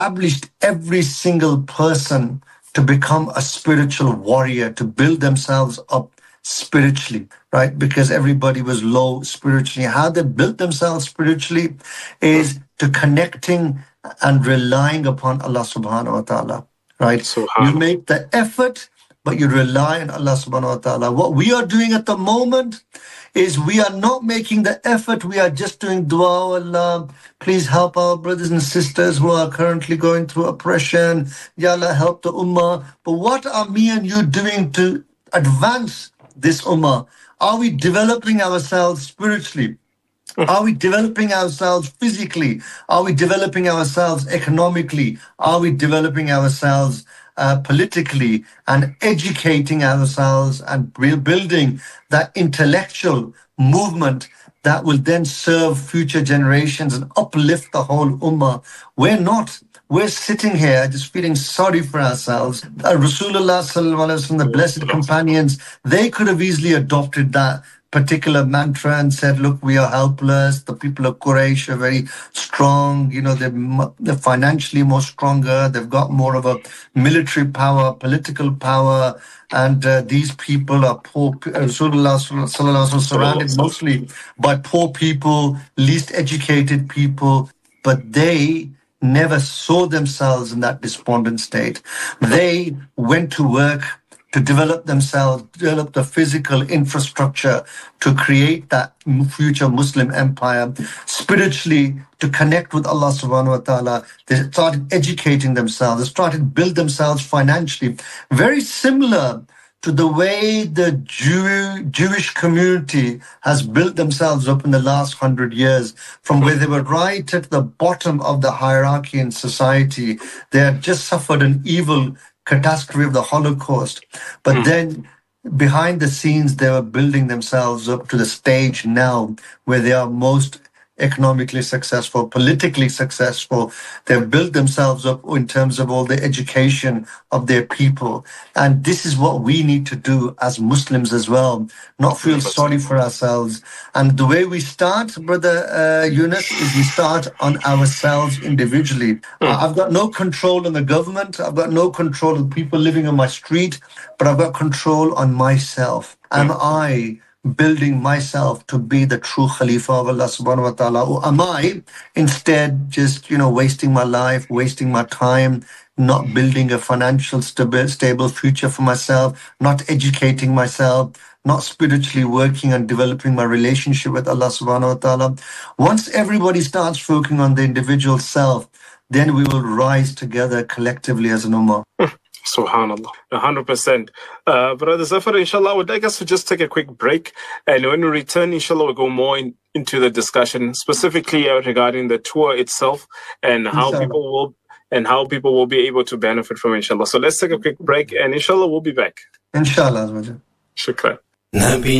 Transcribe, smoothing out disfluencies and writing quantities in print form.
established every single person to become a spiritual warrior, to build themselves up spiritually, right? Because everybody was low spiritually. How they built themselves spiritually is to connecting and relying upon Allah subhanahu wa ta'ala, right? You make the effort, but you rely on Allah subhanahu wa ta'ala. What we are doing at the moment is we are not making the effort. We are just doing dua, Allah, please help our brothers and sisters who are currently going through oppression. Ya Allah, help the ummah. But what are me and you doing to advance this ummah? Are we developing ourselves spiritually? Are we developing ourselves physically? Are we developing ourselves economically? Are we developing ourselves politically and educating ourselves and building that intellectual movement that will then serve future generations and uplift the whole ummah? We're not. We're sitting here just feeling sorry for ourselves. Rasulullah sallallahu alaihi wasallam, the blessed companions, they could have easily adopted that particular mantra and said, look, we are helpless. The people of Quraysh are very strong. You know, they're financially more stronger. They've got more of a military power, political power. And these people are poor. Rasulullah sallallahu alaihi wasallam surrounded mostly by poor people, least educated people. But they never saw themselves in that despondent state. They went to work to develop themselves, develop the physical infrastructure to create that future Muslim empire. Spiritually, to connect with Allah subhanahu wa ta'ala, they started educating themselves, they started build themselves financially. Very similar to the way the Jewish community has built themselves up in the last 100 years, from where they were right at the bottom of the hierarchy in society. They had just suffered an evil catastrophe of the Holocaust. But then behind the scenes, they were building themselves up to the stage now where they are most economically successful, politically successful. They've built themselves up in terms of all the education of their people. And this is what we need to do as Muslims as well, not feel sorry for ourselves. And the way we start, Brother Yunus, is we start on ourselves individually. I've got no control on the government. I've got no control of people living on my street, but I've got control on myself. Am I building myself to be the true Khalifa of Allah subhanahu wa ta'ala? Or am I instead just, wasting my life, wasting my time, not building a financial stable future for myself, not educating myself, not spiritually working and developing my relationship with Allah subhanahu wa ta'ala? Once everybody starts focusing on the individual self, then we will rise together collectively as an ummah. Subhanallah, 100%. Brother Zafar, inshallah, I would like us to just take a quick break. And when we return, inshallah, we'll go more into the discussion, specifically regarding the tour itself and how people will be able to benefit from it, inshallah. So let's take a quick break and inshallah, we'll be back. Inshallah. Shukran.